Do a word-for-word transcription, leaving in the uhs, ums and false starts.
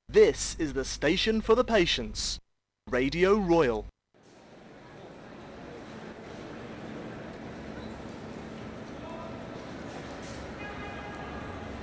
This is the station for the patients. Radio Royal.